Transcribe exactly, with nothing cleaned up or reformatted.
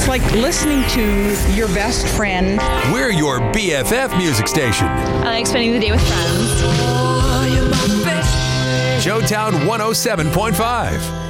like listening to your best friend. We're your B F F music station. I like spending the day with friends. Showtown one oh seven point five.